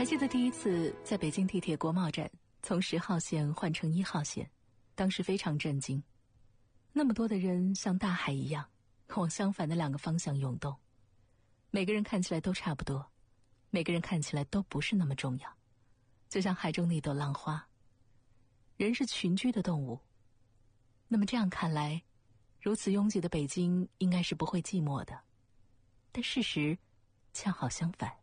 还记得第一次在北京地铁国贸站从10号线换乘1号线，当时非常震惊。那么多的人像大海一样往相反的2个方向涌动，每个人看起来都差不多，每个人看起来都不是那么重要，就像海中那朵浪花。人是群居的动物，那么这样看来，如此拥挤的北京应该是不会寂寞的。但事实恰好相反，